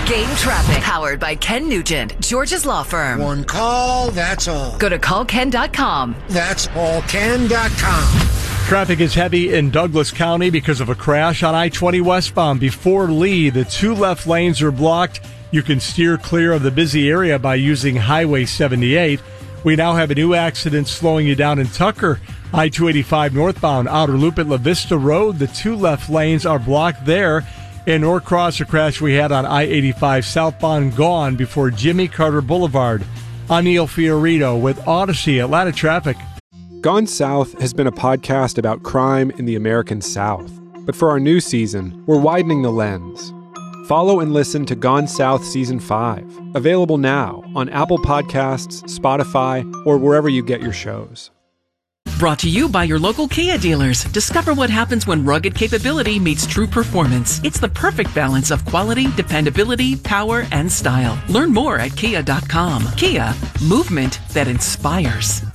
Game Traffic, powered by Ken Nugent, George's Law Firm. One call, that's all. Go to callken.com. That's allken.com. Traffic is heavy in Douglas County because of a crash on I-20 westbound. Before Lee, the two left lanes are blocked. You can steer clear of the busy area by using Highway 78. We now have a new accident slowing you down in Tucker. I-285 northbound, outer loop at La Vista Road. The two left lanes are blocked there. In Norcross, a crash we had on I-85 southbound gone before Jimmy Carter Boulevard. I'm Neil Fiorito with Odyssey Atlanta Traffic. Gone South has been a podcast about crime in the American South. But for our new season, we're widening the lens. Follow and listen to Gone South Season 5, available now on Apple Podcasts, Spotify, or wherever you get your shows. Brought to you by your local Kia dealers. Discover what happens when rugged capability meets true performance. It's the perfect balance of quality, dependability, power, and style. Learn more at kia.com. Kia, movement that inspires.